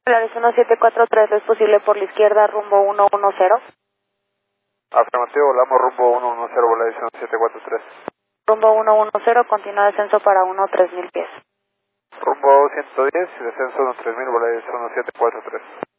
Polaris 1743, ¿es posible por la izquierda rumbo 110? Afirmativo, volamos rumbo 110, Volaris 1743. Rumbo 110, continúa descenso para 3000 pies. Rumbo 110, descenso 3000, Volaris 1743.